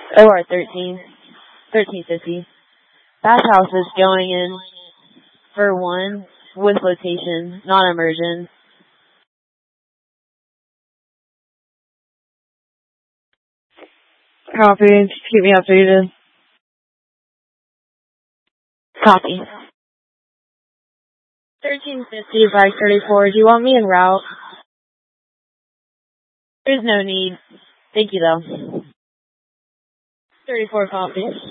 OR 1350. Bathhouse is going in for 1 with flotation, non-immersion. Copy. Keep me updated. Copy. 1350 by 34. Do you want me en route? There's no need. Thank you, though. 34 copy.